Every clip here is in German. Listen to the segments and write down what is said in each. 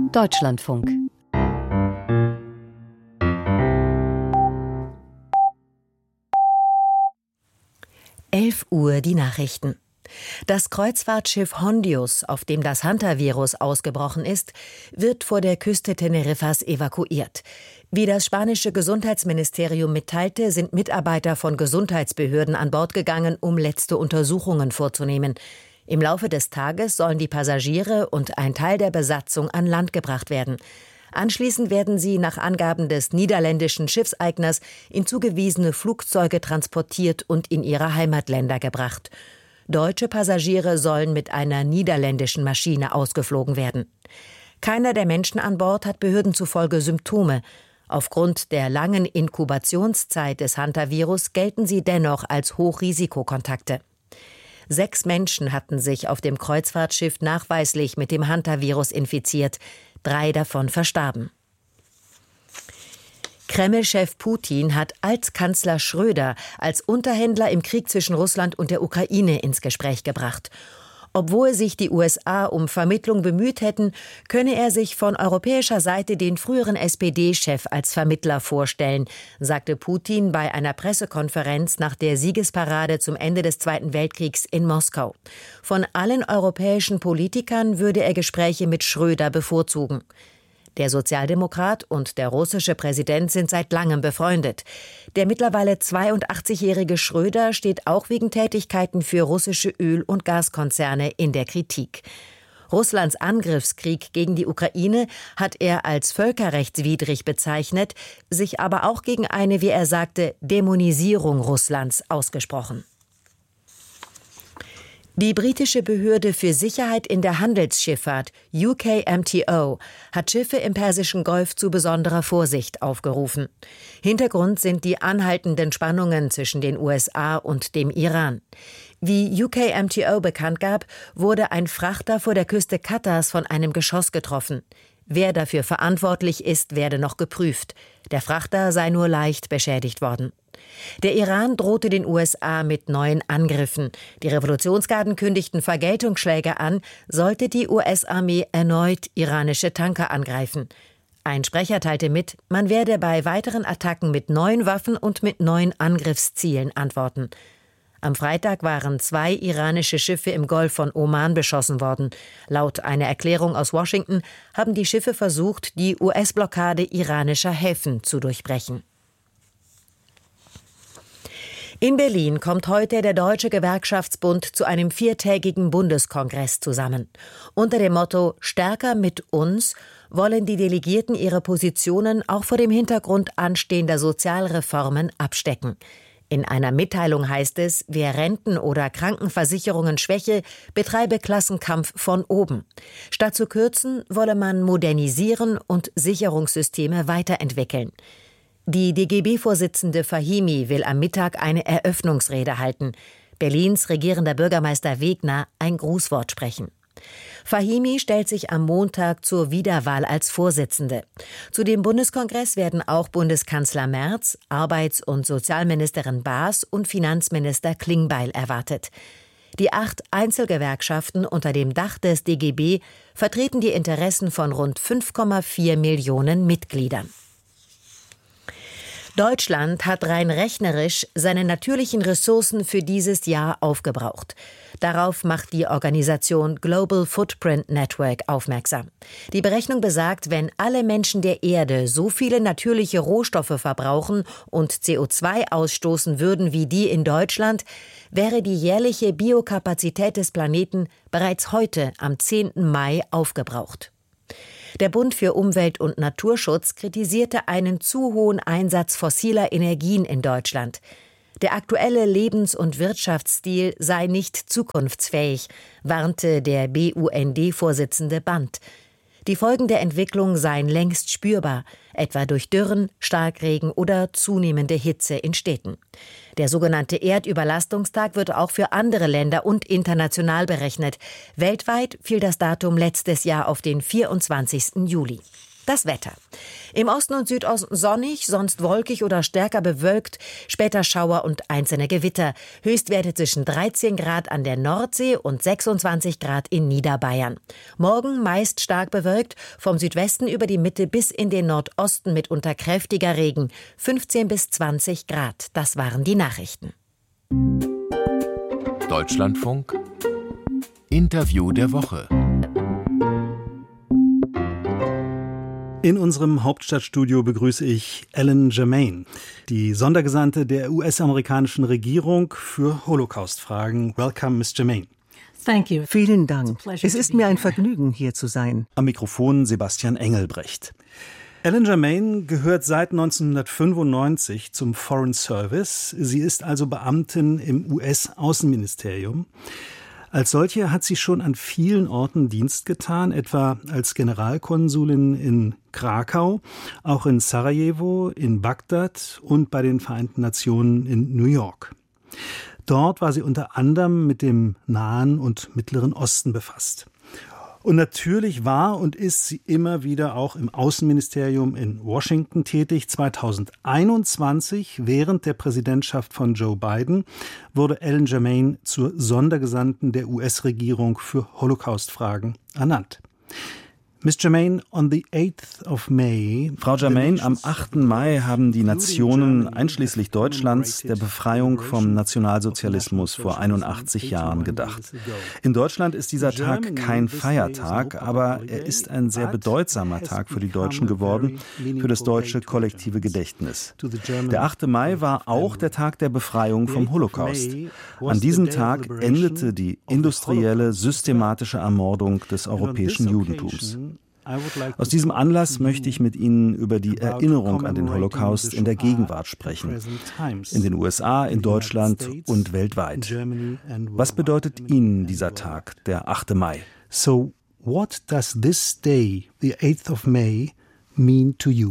Deutschlandfunk. Uhr die Nachrichten. Das Kreuzfahrtschiff Hondius, auf dem das Hantavirus ausgebrochen ist, wird vor der Küste Teneriffas evakuiert. Wie das spanische Gesundheitsministerium mitteilte, sind Mitarbeiter von Gesundheitsbehörden an Bord gegangen, um letzte Untersuchungen vorzunehmen. Im Laufe des Tages sollen die Passagiere und ein Teil der Besatzung an Land gebracht werden. Anschließend werden sie nach Angaben des niederländischen Schiffseigners in zugewiesene Flugzeuge transportiert und in ihre Heimatländer gebracht. Deutsche Passagiere sollen mit einer niederländischen Maschine ausgeflogen werden. Keiner der Menschen an Bord hat Behörden zufolge Symptome. Aufgrund der langen Inkubationszeit des Hantavirus gelten sie dennoch als Hochrisikokontakte. 6 Menschen hatten sich auf dem Kreuzfahrtschiff nachweislich mit dem Hantavirus infiziert. 3 davon verstarben. Kreml-Chef Putin hat Altkanzler Schröder als Unterhändler im Krieg zwischen Russland und der Ukraine ins Gespräch gebracht. Obwohl sich die USA um Vermittlung bemüht hätten, könne er sich von europäischer Seite den früheren SPD-Chef als Vermittler vorstellen, sagte Putin bei einer Pressekonferenz nach der Siegesparade zum Ende des Zweiten Weltkriegs in Moskau. Von allen europäischen Politikern würde er Gespräche mit Schröder bevorzugen. Der Sozialdemokrat und der russische Präsident sind seit langem befreundet. Der mittlerweile 82-jährige Schröder steht auch wegen Tätigkeiten für russische Öl- und Gaskonzerne in der Kritik. Russlands Angriffskrieg gegen die Ukraine hat er als völkerrechtswidrig bezeichnet, sich aber auch gegen eine, wie er sagte, Dämonisierung Russlands ausgesprochen. Die britische Behörde für Sicherheit in der Handelsschifffahrt, UKMTO, hat Schiffe im Persischen Golf zu besonderer Vorsicht aufgerufen. Hintergrund sind die anhaltenden Spannungen zwischen den USA und dem Iran. Wie UKMTO bekannt gab, wurde ein Frachter vor der Küste Katars von einem Geschoss getroffen. Wer dafür verantwortlich ist, werde noch geprüft. Der Frachter sei nur leicht beschädigt worden. Der Iran drohte den USA mit neuen Angriffen. Die Revolutionsgarden kündigten Vergeltungsschläge an, sollte die US-Armee erneut iranische Tanker angreifen. Ein Sprecher teilte mit, man werde bei weiteren Attacken mit neuen Waffen und mit neuen Angriffszielen antworten. Am Freitag waren 2 iranische Schiffe im Golf von Oman beschossen worden. Laut einer Erklärung aus Washington haben die Schiffe versucht, die US-Blockade iranischer Häfen zu durchbrechen. In Berlin kommt heute der Deutsche Gewerkschaftsbund zu einem 4-tägigen Bundeskongress zusammen. Unter dem Motto »Stärker mit uns« wollen die Delegierten ihre Positionen auch vor dem Hintergrund anstehender Sozialreformen abstecken. In einer Mitteilung heißt es, wer Renten- oder Krankenversicherungen schwäche, betreibe Klassenkampf von oben. Statt zu kürzen, wolle man modernisieren und Sicherungssysteme weiterentwickeln. Die DGB-Vorsitzende Fahimi will am Mittag eine Eröffnungsrede halten. Berlins regierender Bürgermeister Wegner ein Grußwort sprechen. Fahimi stellt sich am Montag zur Wiederwahl als Vorsitzende. Zu dem Bundeskongress werden auch Bundeskanzler Merz, Arbeits- und Sozialministerin Baas und Finanzminister Klingbeil erwartet. Die 8 Einzelgewerkschaften unter dem Dach des DGB vertreten die Interessen von rund 5,4 Millionen Mitgliedern. Deutschland hat rein rechnerisch seine natürlichen Ressourcen für dieses Jahr aufgebraucht. Darauf macht die Organisation Global Footprint Network aufmerksam. Die Berechnung besagt, wenn alle Menschen der Erde so viele natürliche Rohstoffe verbrauchen und CO2 ausstoßen würden wie die in Deutschland, wäre die jährliche Biokapazität des Planeten bereits heute am 10. Mai aufgebraucht. Der Bund für Umwelt- und Naturschutz kritisierte einen zu hohen Einsatz fossiler Energien in Deutschland. Der aktuelle Lebens- und Wirtschaftsstil sei nicht zukunftsfähig, warnte der BUND-Vorsitzende Band. Die Folgen der Entwicklung seien längst spürbar, etwa durch Dürren, Starkregen oder zunehmende Hitze in Städten. Der sogenannte Erdüberlastungstag wird auch für andere Länder und international berechnet. Weltweit fiel das Datum letztes Jahr auf den 24. Juli. Das Wetter. Im Osten und Südosten sonnig, sonst wolkig oder stärker bewölkt, später Schauer und einzelne Gewitter. Höchstwerte zwischen 13 Grad an der Nordsee und 26 Grad in Niederbayern. Morgen meist stark bewölkt, vom Südwesten über die Mitte bis in den Nordosten mitunter kräftiger Regen. 15 bis 20 Grad. Das waren die Nachrichten. Deutschlandfunk Interview der Woche. In unserem Hauptstadtstudio begrüße ich Ellen Germain, die Sondergesandte der US-amerikanischen Regierung für Holocaust-Fragen. Welcome, Ms. Germain. Thank you. Vielen Dank. Es ist mir ein Vergnügen, hier zu sein. Am Mikrofon Sebastian Engelbrecht. Ellen Germain gehört seit 1995 zum Foreign Service. Sie ist also Beamtin im US-Außenministerium. Als solche hat sie schon an vielen Orten Dienst getan, etwa als Generalkonsulin in Krakau, auch in Sarajevo, in Bagdad und bei den Vereinten Nationen in New York. Dort war sie unter anderem mit dem Nahen und Mittleren Osten befasst. Und natürlich war und ist sie immer wieder auch im Außenministerium in Washington tätig. 2021, während der Präsidentschaft von Joe Biden, wurde Ellen Germain zur Sondergesandten der US-Regierung für Holocaust-Fragen ernannt. Ms. Germain, on the 8th of May. Frau Germain, am 8. Mai haben die Nationen, einschließlich Deutschlands, der Befreiung vom Nationalsozialismus vor 81 Jahren gedacht. In Deutschland ist dieser Tag kein Feiertag, aber er ist ein sehr bedeutsamer Tag für die Deutschen geworden, für das deutsche kollektive Gedächtnis. Der 8. Mai war auch der Tag der Befreiung vom Holocaust. An diesem Tag endete die industrielle, systematische Ermordung des europäischen Judentums. Aus diesem Anlass möchte ich mit Ihnen über die Erinnerung an den Holocaust in der Gegenwart sprechen. In den USA, in Deutschland und weltweit. Was bedeutet Ihnen dieser Tag, der 8. Mai? So, what does this day, the 8th of May, mean to you?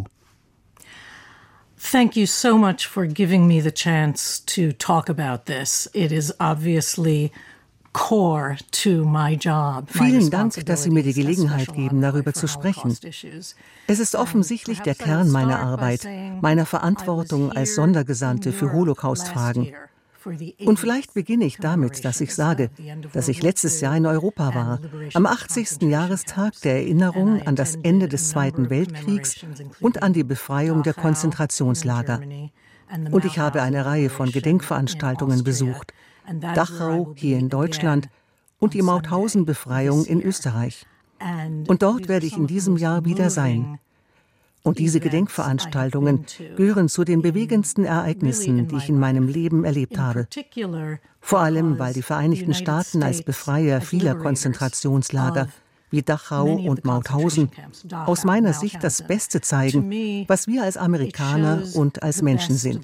Thank you so much for giving me the chance to talk about this. It is obviously core to my job. Vielen Dank, dass Sie mir die Gelegenheit geben, darüber zu sprechen. Es ist offensichtlich der Kern meiner Arbeit, meiner Verantwortung als Sondergesandte für Holocaust-Fragen. Und vielleicht beginne ich damit, dass ich sage, dass ich letztes Jahr in Europa war, am 80. Jahrestag der Erinnerung an das Ende des Zweiten Weltkriegs und an die Befreiung der Konzentrationslager. Und ich habe eine Reihe von Gedenkveranstaltungen besucht. Dachau hier in Deutschland und die Mauthausen-Befreiung in Österreich. Und dort werde ich in diesem Jahr wieder sein. Und diese Gedenkveranstaltungen gehören zu den bewegendsten Ereignissen, die ich in meinem Leben erlebt habe. Vor allem, weil die Vereinigten Staaten als Befreier vieler Konzentrationslager wie Dachau und Mauthausen aus meiner Sicht das Beste zeigen, was wir als Amerikaner und als Menschen sind.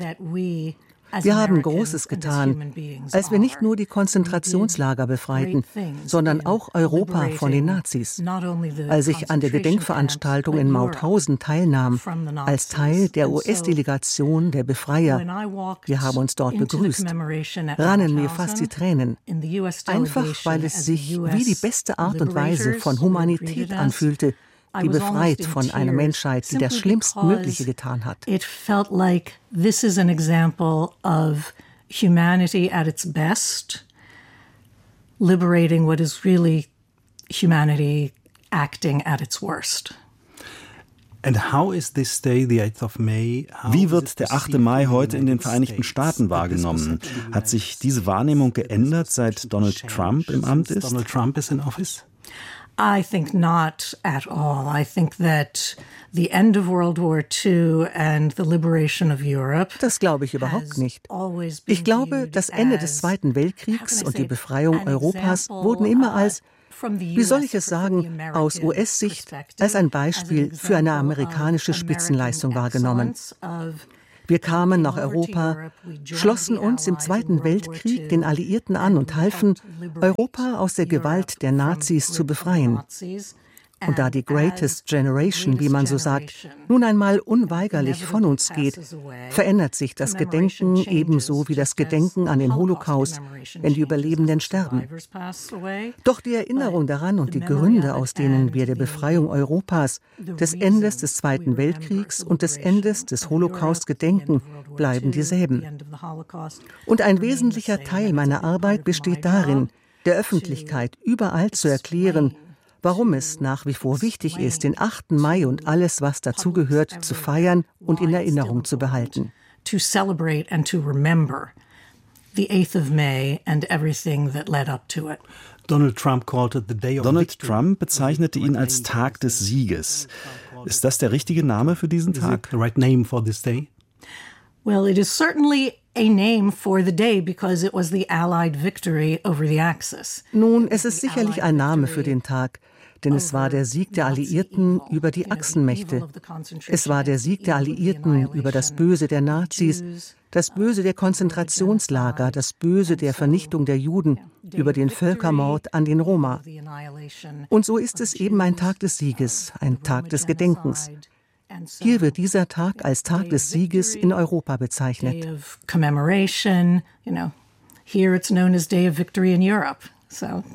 Wir haben Großes getan, als wir nicht nur die Konzentrationslager befreiten, sondern auch Europa von den Nazis. Als ich an der Gedenkveranstaltung in Mauthausen teilnahm, als Teil der US-Delegation der Befreier, wir haben uns dort begrüßt, rannen mir fast die Tränen. Einfach, weil es sich wie die beste Art und Weise von Humanität anfühlte, die befreit von einer Menschheit, die das Schlimmstmögliche getan hat. It felt like this is an example of humanity at its best, liberating what is really humanity acting at its worst. And how is this day, the 8th of May, Wie wird der 8. Mai heute in den Vereinigten Staaten wahrgenommen? Hat sich diese Wahrnehmung geändert, seit Donald Trump im Amt ist? Donald Trump is in office? I think not at all. I think that the end of World War II and the liberation of Europe. Das glaube ich überhaupt nicht. Ich glaube, das Ende des Zweiten Weltkriegs und die Befreiung Europas wurden immer als, wie soll ich es sagen, aus US-Sicht als ein Beispiel für eine amerikanische Spitzenleistung wahrgenommen. Wir kamen nach Europa, schlossen uns im Zweiten Weltkrieg den Alliierten an und halfen, Europa aus der Gewalt der Nazis zu befreien. Und da die Greatest Generation, wie man so sagt, nun einmal unweigerlich von uns geht, verändert sich das Gedenken ebenso wie das Gedenken an den Holocaust, wenn die Überlebenden sterben. Doch die Erinnerung daran und die Gründe, aus denen wir der Befreiung Europas, des Endes des Zweiten Weltkriegs und des Endes des Holocaust gedenken, bleiben dieselben. Und ein wesentlicher Teil meiner Arbeit besteht darin, der Öffentlichkeit überall zu erklären, warum es nach wie vor wichtig ist, den 8. Mai und alles, was dazugehört, zu feiern und in Erinnerung zu behalten. To celebrate and to remember the 8th of May and everything that led up to it. Donald Trump bezeichnete ihn als Tag des Sieges. Ist das der richtige Name für diesen Tag? The right name for this day? Well, it is certainly a name for the day because it was the Allied victory over the Axis. Nun, es ist sicherlich ein Name für den Tag, denn es war der Sieg der Alliierten über die Achsenmächte. Es war der Sieg der Alliierten über das Böse der Nazis, das Böse der Konzentrationslager, das Böse der Vernichtung der Juden, über den Völkermord an den Roma. Und so ist es eben ein Tag des Sieges, ein Tag des Gedenkens. Hier wird dieser Tag als Tag des Sieges in Europa bezeichnet. Here it's known as Day of Victory in Europe. So.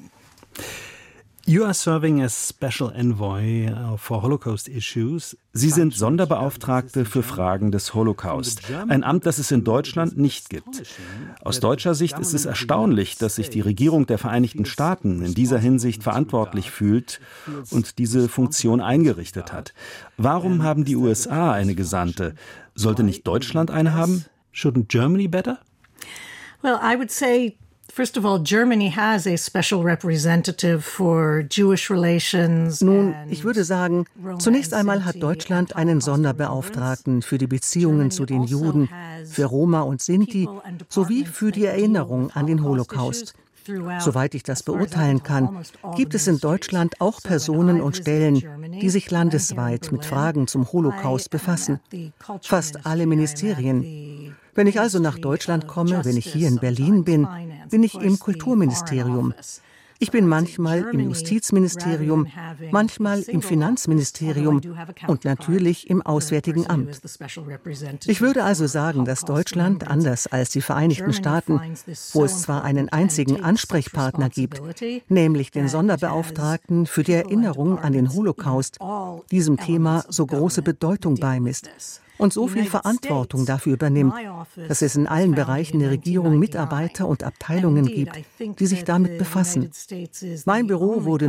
You are serving as Special Envoy for Holocaust Issues. Sie sind Sonderbeauftragte für Fragen des Holocaust, ein Amt, das es in Deutschland nicht gibt. Aus deutscher Sicht ist es erstaunlich, dass sich die Regierung der Vereinigten Staaten in dieser Hinsicht verantwortlich fühlt und diese Funktion eingerichtet hat. Warum haben die USA eine Gesandte? Sollte nicht Deutschland eine haben? Shouldn't Germany better? Well, I would say first of all, Germany has a special representative for Jewish relations. Nun, ich würde sagen, zunächst einmal hat Deutschland einen Sonderbeauftragten für die Beziehungen zu den Juden, für Roma und Sinti sowie für die Erinnerung an den Holocaust. Soweit ich das beurteilen kann, gibt es in Deutschland auch Personen und Stellen, die sich landesweit mit Fragen zum Holocaust befassen. Fast alle Ministerien. Wenn ich also nach Deutschland komme, wenn ich hier in Berlin bin, bin ich im Kulturministerium. Ich bin manchmal im Justizministerium, manchmal im Finanzministerium und natürlich im Auswärtigen Amt. Ich würde also sagen, dass Deutschland, anders als die Vereinigten Staaten, wo es zwar einen einzigen Ansprechpartner gibt, nämlich den Sonderbeauftragten für die Erinnerung an den Holocaust, diesem Thema so große Bedeutung beimisst und so viel Verantwortung dafür übernimmt, dass es in allen Bereichen der Regierung Mitarbeiter und Abteilungen gibt, die sich damit befassen. Mein Büro wurde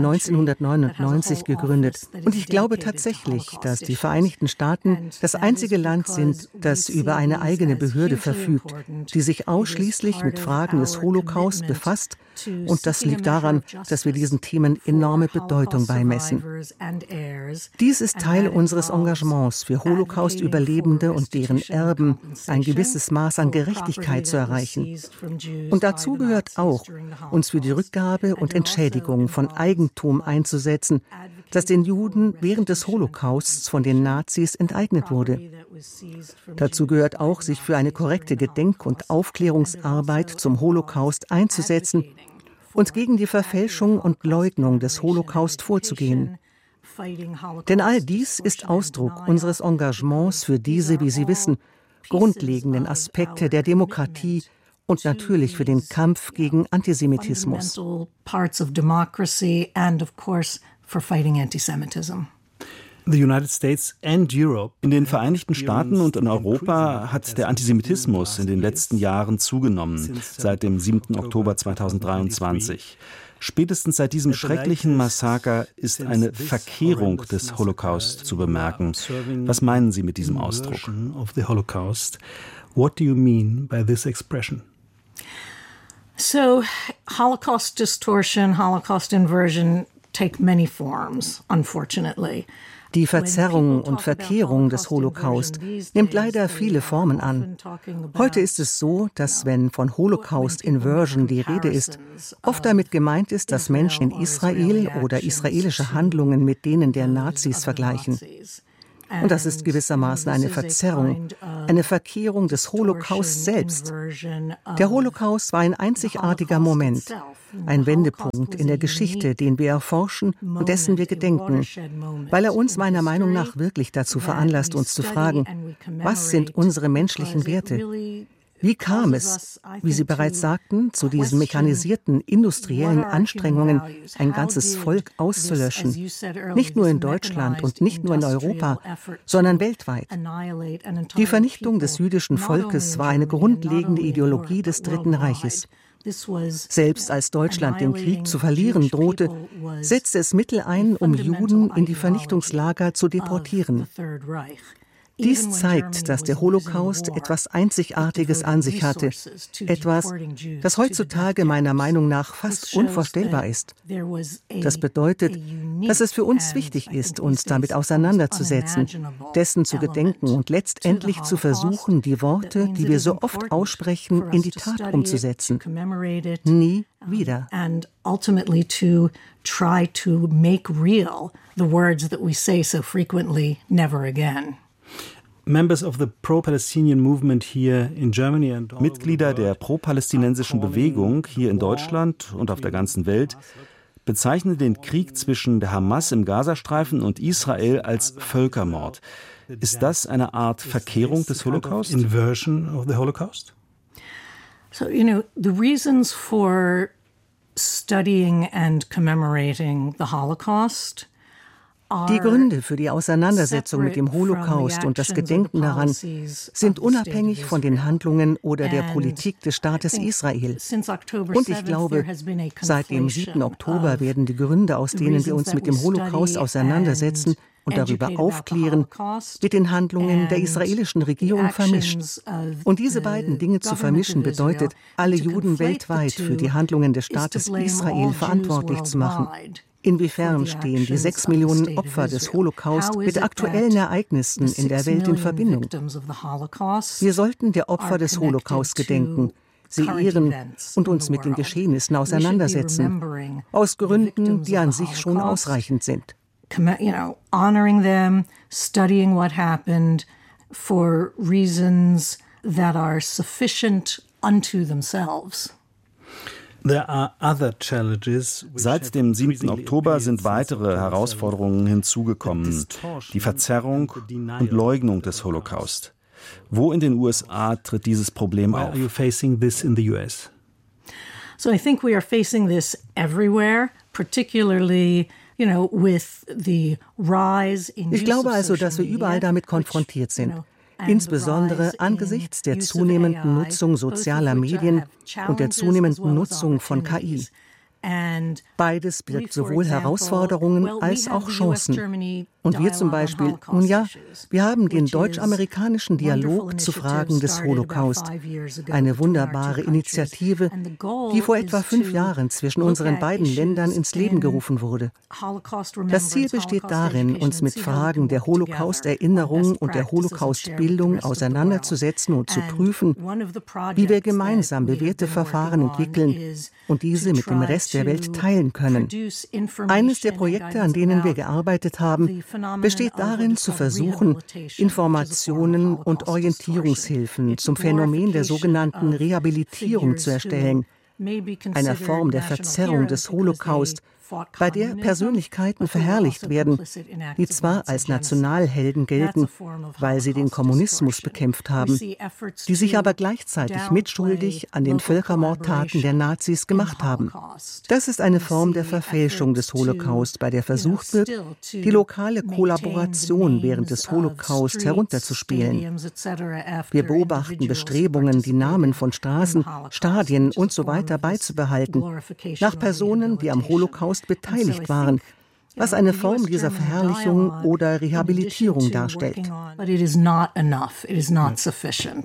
1999 gegründet und ich glaube tatsächlich, dass die Vereinigten Staaten das einzige Land sind, das über eine eigene Behörde verfügt, die sich ausschließlich mit Fragen des Holocaust befasst, und das liegt daran, dass wir diesen Themen enorme Bedeutung beimessen. Dies ist Teil unseres Engagements für Holocaust-Überlebende und deren Erben, ein gewisses Maß an Gerechtigkeit zu erreichen. Und dazu gehört auch, uns für die Rückgabe und Entschädigung von Eigentum einzusetzen, das den Juden während des Holocausts von den Nazis enteignet wurde. Dazu gehört auch, sich für eine korrekte Gedenk- und Aufklärungsarbeit zum Holocaust einzusetzen und gegen die Verfälschung und Leugnung des Holocaust vorzugehen. Denn all dies ist Ausdruck unseres Engagements für diese, wie Sie wissen, grundlegenden Aspekte der Demokratie und natürlich für den Kampf gegen Antisemitismus. In den Vereinigten Staaten und in Europa hat der Antisemitismus in den letzten Jahren zugenommen, seit dem 7. Oktober 2023. Spätestens seit diesem schrecklichen Massaker ist eine Verkehrung des Holocaust zu bemerken. Was meinen Sie mit diesem Ausdruck? What do you mean by this expression? So, Holocaust distortion, Holocaust inversion take many forms, unfortunately. Die Verzerrung und Verkehrung des Holocaust nimmt leider viele Formen an. Heute ist es so, dass wenn von Holocaust-Inversion die Rede ist, oft damit gemeint ist, dass Menschen in Israel oder israelische Handlungen mit denen der Nazis vergleichen. Und das ist gewissermaßen eine Verzerrung, eine Verkehrung des Holocaust selbst. Der Holocaust war ein einzigartiger Moment, ein Wendepunkt in der Geschichte, den wir erforschen und dessen wir gedenken, weil er uns meiner Meinung nach wirklich dazu veranlasst, uns zu fragen, was sind unsere menschlichen Werte? Wie kam es, wie Sie bereits sagten, zu diesen mechanisierten industriellen Anstrengungen, ein ganzes Volk auszulöschen? Nicht nur in Deutschland und nicht nur in Europa, sondern weltweit. Die Vernichtung des jüdischen Volkes war eine grundlegende Ideologie des Dritten Reiches. Selbst als Deutschland den Krieg zu verlieren drohte, setzte es Mittel ein, um Juden in die Vernichtungslager zu deportieren. Dies zeigt, dass der Holocaust etwas Einzigartiges an sich hatte, etwas, das heutzutage meiner Meinung nach fast unvorstellbar ist. Das bedeutet, dass es für uns wichtig ist, uns damit auseinanderzusetzen, dessen zu gedenken und letztendlich zu versuchen, die Worte, die wir so oft aussprechen, in die Tat umzusetzen. Nie wieder. And ultimately to try to make real the words that we say so frequently, never again. Mitglieder der pro-palästinensischen Bewegung hier in Deutschland und auf der ganzen Welt bezeichnen den Krieg zwischen der Hamas im Gazastreifen und Israel als Völkermord. Ist das eine Art Verkehrung des Holocaust? Inversion of the Holocaust? So, the reasons for studying and commemorating the Holocaust. Die Gründe für die Auseinandersetzung mit dem Holocaust und das Gedenken daran sind unabhängig von den Handlungen oder der Politik des Staates Israel. Und ich glaube, seit dem 7. Oktober werden die Gründe, aus denen wir uns mit dem Holocaust auseinandersetzen und darüber aufklären, mit den Handlungen der israelischen Regierung vermischt. Und diese beiden Dinge zu vermischen bedeutet, alle Juden weltweit für die Handlungen des Staates Israel verantwortlich zu machen. Inwiefern stehen die 6 Millionen Opfer des Holocaust mit aktuellen Ereignissen in der Welt in Verbindung? Wir sollten der Opfer des Holocaust gedenken, sie ehren und uns mit den Geschehnissen auseinandersetzen, aus Gründen, die an sich schon ausreichend sind. Honoring them, studying what happened for reasons that are sufficient unto themselves. Seit dem 7. Oktober sind weitere Herausforderungen hinzugekommen. Die Verzerrung und Leugnung des Holocaust. Wo in den USA tritt dieses Problem auf? So I think we are facing this everywhere, particularly with the rise in Ich glaube also, dass wir überall damit konfrontiert sind. Insbesondere angesichts der zunehmenden Nutzung sozialer Medien und der zunehmenden Nutzung von KI. Beides birgt sowohl Herausforderungen als auch Chancen. Und wir zum Beispiel, wir haben den deutsch-amerikanischen Dialog zu Fragen des Holocaust, eine wunderbare Initiative, die vor etwa 5 Jahren zwischen unseren beiden Ländern ins Leben gerufen wurde. Das Ziel besteht darin, uns mit Fragen der Holocaust-Erinnerung und der Holocaust-Bildung auseinanderzusetzen und zu prüfen, wie wir gemeinsam bewährte Verfahren entwickeln und diese mit dem Rest der Welt teilen können. Eines der Projekte, an denen wir gearbeitet haben, besteht darin, zu versuchen, Informationen und Orientierungshilfen zum Phänomen der sogenannten Rehabilitierung zu erstellen, einer Form der Verzerrung des Holocaust, bei der Persönlichkeiten verherrlicht werden, die zwar als Nationalhelden gelten, weil sie den Kommunismus bekämpft haben, die sich aber gleichzeitig mitschuldig an den Völkermordtaten der Nazis gemacht haben. Das ist eine Form der Verfälschung des Holocaust, bei der versucht wird, die lokale Kollaboration während des Holocaust herunterzuspielen. Wir beobachten Bestrebungen, die Namen von Straßen, Stadien und so weiter beizubehalten, nach Personen, die am Holocaust beteiligt waren, was eine Form dieser Verherrlichung oder Rehabilitierung darstellt.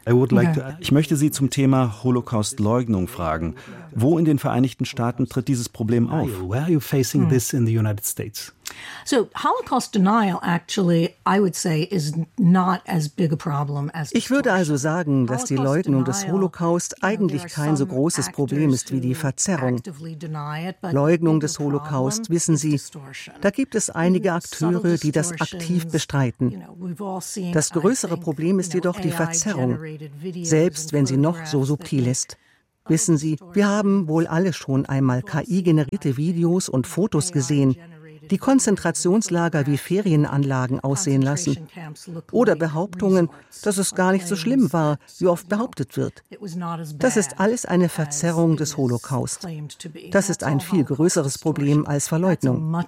Ich möchte Sie zum Thema Holocaust-Leugnung fragen. Wo in den Vereinigten Staaten tritt dieses Problem auf? Where are you facing this in the United States? So Holocaust denial actually, I would say, is not as big a problem as Ich würde also sagen, dass die Leugnung des Holocaust eigentlich kein so großes Problem ist wie die Verzerrung. Leugnung des Holocaust, wissen Sie, da gibt es einige Akteure, die das aktiv bestreiten. Das größere Problem ist jedoch die Verzerrung, selbst wenn sie noch so subtil ist. Wissen Sie, wir haben wohl alle schon einmal KI-generierte Videos und Fotos gesehen, die Konzentrationslager wie Ferienanlagen aussehen lassen. Oder Behauptungen, dass es gar nicht so schlimm war, wie oft behauptet wird. Das ist alles eine Verzerrung des Holocaust. Das ist ein viel größeres Problem als Verleugnung.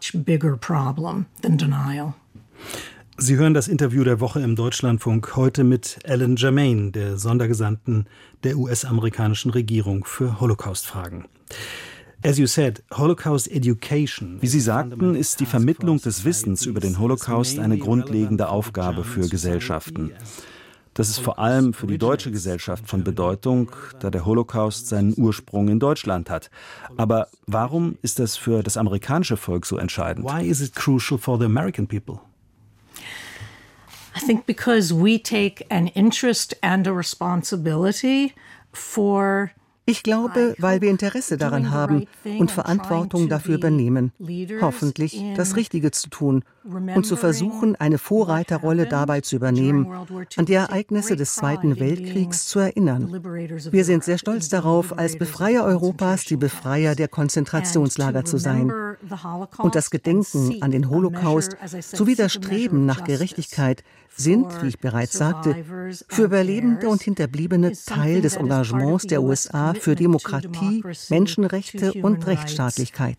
Sie hören das Interview der Woche im Deutschlandfunk heute mit Ellen Germain, der Sondergesandten der US-amerikanischen Regierung für Holocaust-Fragen. As you said, Holocaust education. Wie Sie sagten, ist die Vermittlung des Wissens über den Holocaust eine grundlegende Aufgabe für Gesellschaften. Das ist vor allem für die deutsche Gesellschaft von Bedeutung, da der Holocaust seinen Ursprung in Deutschland hat. Aber warum ist das für das amerikanische Volk so entscheidend? Why is it crucial for the American people? I think because we take an interest and a responsibility for Ich glaube, weil wir Interesse daran haben und Verantwortung dafür übernehmen, hoffentlich das Richtige zu tun und zu versuchen, eine Vorreiterrolle dabei zu übernehmen, an die Ereignisse des Zweiten Weltkriegs zu erinnern. Wir sind sehr stolz darauf, als Befreier Europas die Befreier der Konzentrationslager zu sein. Und das Gedenken an den Holocaust sowie das Streben nach Gerechtigkeit sind, wie ich bereits sagte, für Überlebende und Hinterbliebene Teil des Engagements der USA für Demokratie, Menschenrechte und Rechtsstaatlichkeit.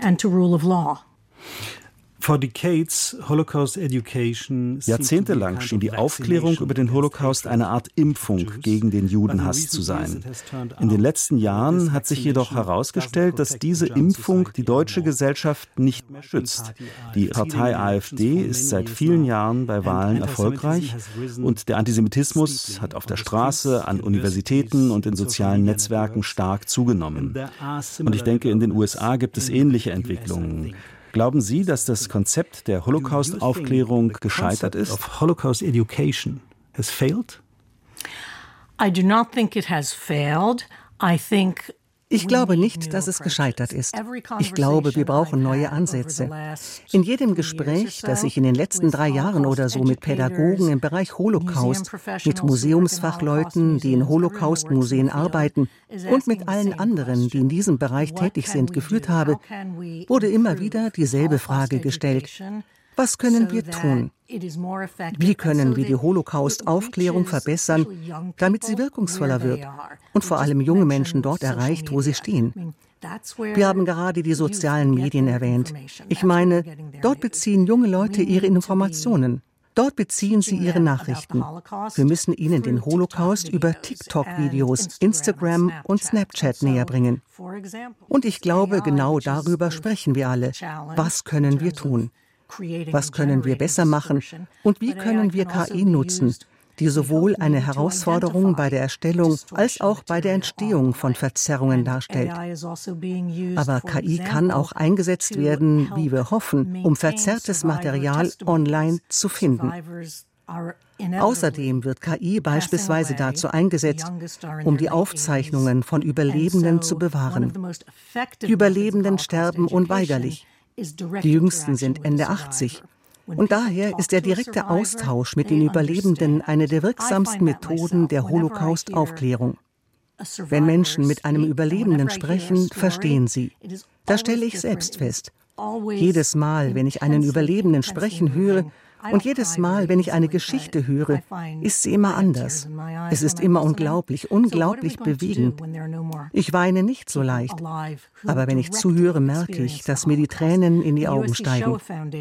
Jahrzehntelang schien die Aufklärung über den Holocaust eine Art Impfung gegen den Judenhass zu sein. In den letzten Jahren hat sich jedoch herausgestellt, dass diese Impfung die deutsche Gesellschaft nicht mehr schützt. Die Partei AfD ist seit vielen Jahren bei Wahlen erfolgreich und der Antisemitismus hat auf der Straße, an Universitäten und in sozialen Netzwerken stark zugenommen. Und ich denke, in den USA gibt es ähnliche Entwicklungen. Glauben Sie, dass das Konzept der Holocaust-Aufklärung gescheitert ist? Holocaust education has failed? I do not think it has failed. I think Ich glaube nicht, dass es gescheitert ist. Ich glaube, wir brauchen neue Ansätze. In jedem Gespräch, das ich in den letzten 3 Jahren oder so mit Pädagogen im Bereich Holocaust, mit Museumsfachleuten, die in Holocaust-Museen arbeiten und mit allen anderen, die in diesem Bereich tätig sind, geführt habe, wurde immer wieder dieselbe Frage gestellt. Was können wir tun? Wie können wir die Holocaust-Aufklärung verbessern, damit sie wirkungsvoller wird und vor allem junge Menschen dort erreicht, wo sie stehen? Wir haben gerade die sozialen Medien erwähnt. Ich meine, dort beziehen junge Leute ihre Informationen. Dort beziehen sie ihre Nachrichten. Wir müssen ihnen den Holocaust über TikTok-Videos, Instagram und Snapchat näher bringen. Und ich glaube, genau darüber sprechen wir alle. Was können wir tun? Was können wir besser machen und wie können wir KI nutzen, die sowohl eine Herausforderung bei der Erstellung als auch bei der Entstehung von Verzerrungen darstellt. Aber KI kann auch eingesetzt werden, wie wir hoffen, um verzerrtes Material online zu finden. Außerdem wird KI beispielsweise dazu eingesetzt, um die Aufzeichnungen von Überlebenden zu bewahren. Die Überlebenden sterben unweigerlich. Die Jüngsten sind Ende 80. Und daher ist der direkte Austausch mit den Überlebenden eine der wirksamsten Methoden der Holocaust-Aufklärung. Wenn Menschen mit einem Überlebenden sprechen, verstehen sie. Das stelle ich selbst fest. Jedes Mal, wenn ich einen Überlebenden sprechen höre, und jedes Mal, wenn ich eine Geschichte höre, ist sie immer anders. Es ist immer unglaublich, unglaublich bewegend. Ich weine nicht so leicht, aber wenn ich zuhöre, merke ich, dass mir die Tränen in die Augen steigen.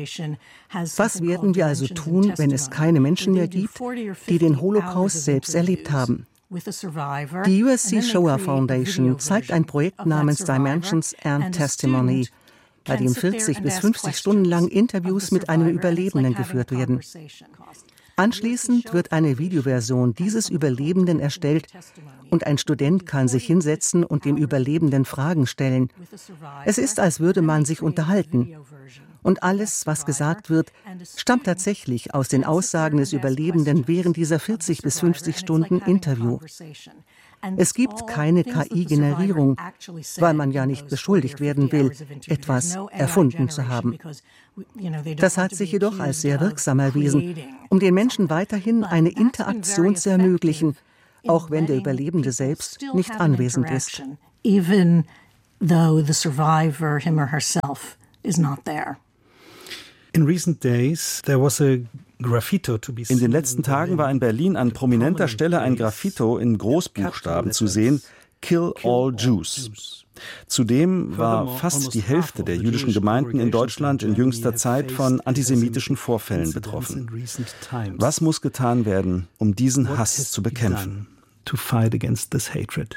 Was werden wir also tun, wenn es keine Menschen mehr gibt, die den Holocaust selbst erlebt haben? Die USC Shoah Foundation zeigt ein Projekt namens Dimensions and Testimony, bei dem 40 bis 50 Stunden lang Interviews mit einem Überlebenden geführt werden. Anschließend wird eine Videoversion dieses Überlebenden erstellt und ein Student kann sich hinsetzen und dem Überlebenden Fragen stellen. Es ist, als würde man sich unterhalten. Und alles, was gesagt wird, stammt tatsächlich aus den Aussagen des Überlebenden während dieser 40 bis 50 Stunden Interview. Es gibt keine KI-Generierung, weil man ja nicht beschuldigt werden will, etwas erfunden zu haben. Das hat sich jedoch als sehr wirksam erwiesen, um den Menschen weiterhin eine Interaktion zu ermöglichen, auch wenn der Überlebende selbst nicht anwesend ist. Even though the survivor, him or herself, is not there. In recent days, there was a graffito to be seen. In den letzten Tagen war in Berlin an prominenter Stelle ein Graffito in Großbuchstaben zu sehen: Kill all Jews. Zudem war fast die Hälfte der jüdischen Gemeinden in Deutschland in jüngster Zeit von antisemitischen Vorfällen betroffen. Was muss getan werden, um diesen Hass zu bekämpfen? To fight against this hatred.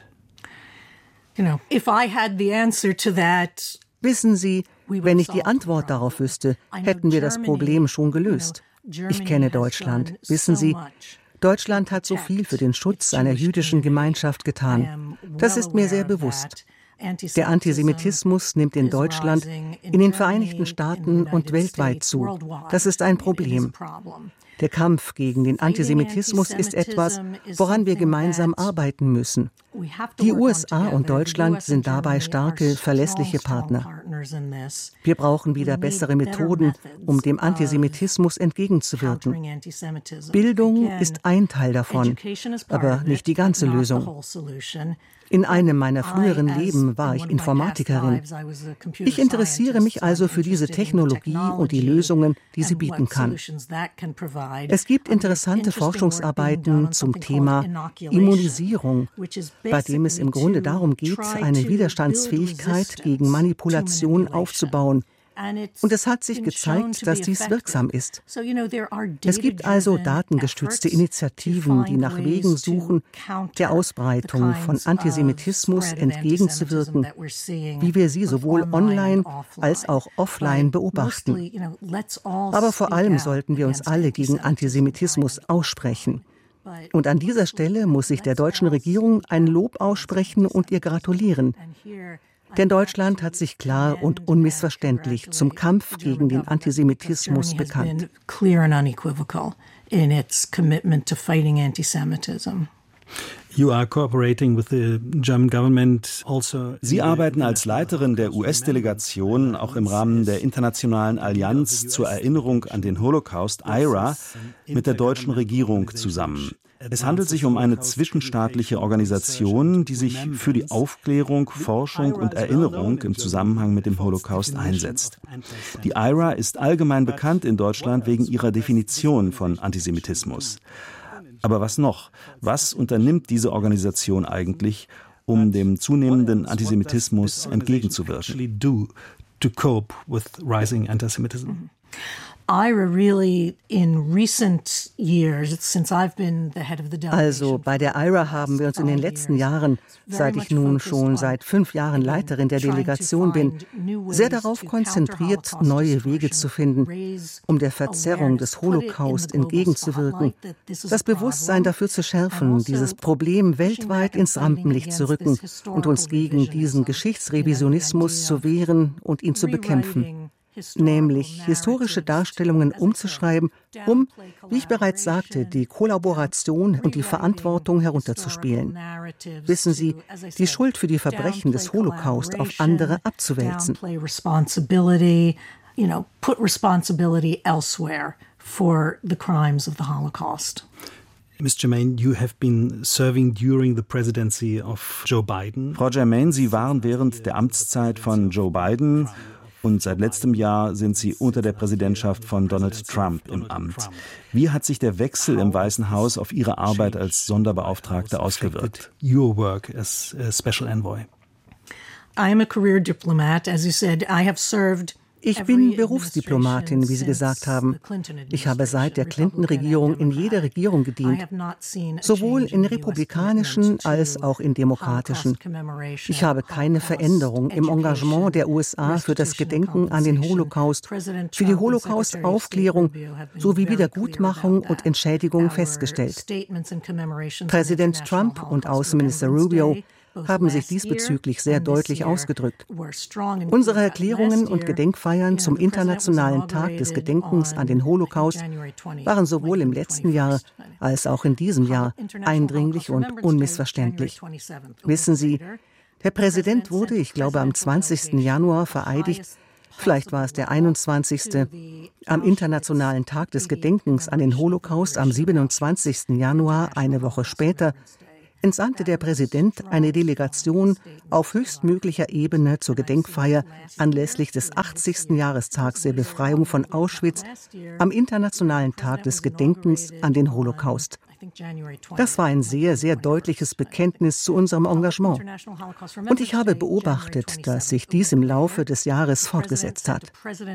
If I had the answer to that, wissen Sie, wenn ich die Antwort darauf wüsste, hätten wir das Problem schon gelöst. Ich kenne Deutschland. Wissen Sie, Deutschland hat so viel für den Schutz einer jüdischen Gemeinschaft getan. Das ist mir sehr bewusst. Der Antisemitismus nimmt in Deutschland, in den Vereinigten Staaten und weltweit zu. Das ist ein Problem. Der Kampf gegen den Antisemitismus ist etwas, woran wir gemeinsam arbeiten müssen. Die USA und Deutschland sind dabei starke, verlässliche Partner. Wir brauchen wieder bessere Methoden, um dem Antisemitismus entgegenzuwirken. Bildung ist ein Teil davon, aber nicht die ganze Lösung. In einem meiner früheren Leben war ich Informatikerin. Ich interessiere mich also für diese Technologie und die Lösungen, die sie bieten kann. Es gibt interessante Forschungsarbeiten zum Thema Immunisierung, bei dem es im Grunde darum geht, eine Widerstandsfähigkeit gegen Manipulation aufzubauen. Und es hat sich gezeigt, dass dies wirksam ist. Es gibt also datengestützte Initiativen, die nach Wegen suchen, der Ausbreitung von Antisemitismus entgegenzuwirken, wie wir sie sowohl online als auch offline beobachten. Aber vor allem sollten wir uns alle gegen Antisemitismus aussprechen. Und an dieser Stelle muss ich der deutschen Regierung ein Lob aussprechen und ihr gratulieren. Denn Deutschland hat sich klar und unmissverständlich zum Kampf gegen den Antisemitismus bekannt. Sie arbeiten als Leiterin der US-Delegation auch im Rahmen der Internationalen Allianz zur Erinnerung an den Holocaust, IHRA, mit der deutschen Regierung zusammen. Es handelt sich um eine zwischenstaatliche Organisation, die sich für die Aufklärung, Forschung und Erinnerung im Zusammenhang mit dem Holocaust einsetzt. Die IHRA ist allgemein bekannt in Deutschland wegen ihrer Definition von Antisemitismus. Aber was noch? Was unternimmt diese Organisation eigentlich, um dem zunehmenden Antisemitismus entgegenzuwirken? Also bei der IHRA haben wir uns in den letzten Jahren, seit ich nun schon seit 5 Jahren Leiterin der Delegation bin, sehr darauf konzentriert, neue Wege zu finden, um der Verzerrung des Holocaust entgegenzuwirken, das Bewusstsein dafür zu schärfen, dieses Problem weltweit ins Rampenlicht zu rücken und uns gegen diesen Geschichtsrevisionismus zu wehren und ihn zu bekämpfen. Nämlich historische Darstellungen umzuschreiben, um, wie ich bereits sagte, die Kollaboration und die Verantwortung herunterzuspielen. Wissen Sie, die Schuld für die Verbrechen des Holocaust auf andere abzuwälzen. Put responsibility elsewhere for the crimes of the Holocaust. Ms. Germain, you have been serving during the presidency of Joe Biden. Frau Germain, Sie waren während der Amtszeit von Joe Biden und seit letztem Jahr sind Sie unter der Präsidentschaft von Donald Trump im Amt. Wie hat sich der Wechsel im Weißen Haus auf Ihre Arbeit als Sonderbeauftragte ausgewirkt? Your work as a special envoy. I am a career diplomat. As you said, I have served. Ich bin Berufsdiplomatin, wie Sie gesagt haben. Ich habe seit der Clinton-Regierung in jeder Regierung gedient, sowohl in republikanischen als auch in demokratischen. Ich habe keine Veränderung im Engagement der USA für das Gedenken an den Holocaust, für die Holocaust-Aufklärung sowie Wiedergutmachung und Entschädigung festgestellt. Präsident Trump und Außenminister Rubio haben sich diesbezüglich sehr deutlich ausgedrückt. Unsere Erklärungen und Gedenkfeiern zum Internationalen Tag des Gedenkens an den Holocaust waren sowohl im letzten Jahr als auch in diesem Jahr eindringlich und unmissverständlich. Wissen Sie, der Präsident wurde, ich glaube, am 20. Januar vereidigt, vielleicht war es der 21. Am Internationalen Tag des Gedenkens an den Holocaust am 27. Januar, eine Woche später, entsandte der Präsident eine Delegation auf höchstmöglicher Ebene zur Gedenkfeier anlässlich des 80. Jahrestags der Befreiung von Auschwitz am Internationalen Tag des Gedenkens an den Holocaust. Das war ein sehr, sehr deutliches Bekenntnis zu unserem Engagement. Und ich habe beobachtet, dass sich dies im Laufe des Jahres fortgesetzt hat.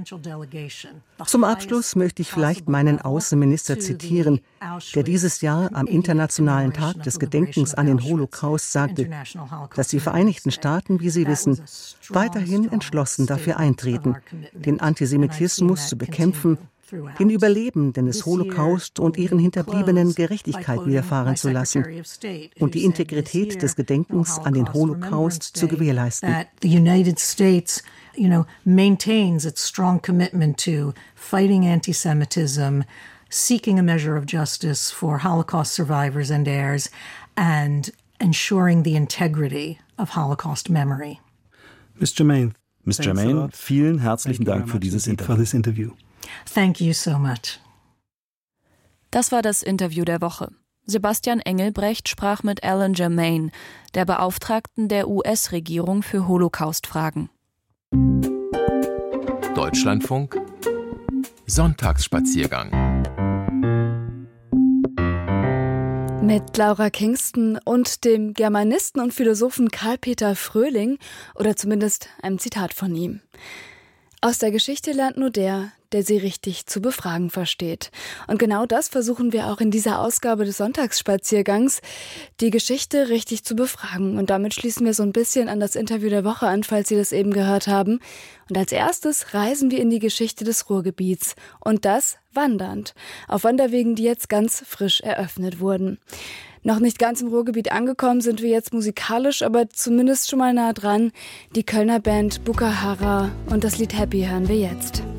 Zum Abschluss möchte ich vielleicht meinen Außenminister zitieren, der dieses Jahr am Internationalen Tag des Gedenkens an den Holocaust sagte, dass die Vereinigten Staaten, wie Sie wissen, weiterhin entschlossen dafür eintreten, den Antisemitismus zu bekämpfen, den Überlebenden des Holocaust und ihren Hinterbliebenen Gerechtigkeit widerfahren zu lassen und die Integrität des Gedenkens an den Holocaust zu gewährleisten. The United States, maintains its strong commitment to fighting anti-Semitism, seeking a measure of justice for Holocaust survivors and heirs, and ensuring the integrity of Holocaust memory. Mr. Germain, vielen herzlichen Dank für dieses Interview. Thank you so much. Das war das Interview der Woche. Sebastian Engelbrecht sprach mit Ellen Germain, der Beauftragten der US-Regierung für Holocaust-Fragen. Deutschlandfunk Sonntagsspaziergang. Mit Laura Kingston und dem Germanisten und Philosophen Karl-Peter Fröhling, oder zumindest einem Zitat von ihm. Aus der Geschichte lernt nur der sie richtig zu befragen versteht. Und genau das versuchen wir auch in dieser Ausgabe des Sonntagsspaziergangs, die Geschichte richtig zu befragen. Und damit schließen wir so ein bisschen an das Interview der Woche an, falls Sie das eben gehört haben. Und als erstes reisen wir in die Geschichte des Ruhrgebiets. Und das wandernd. Auf Wanderwegen, die jetzt ganz frisch eröffnet wurden. Noch nicht ganz im Ruhrgebiet angekommen sind wir jetzt musikalisch, aber zumindest schon mal nah dran. Die Kölner Band Bukahara und das Lied Happy hören wir jetzt.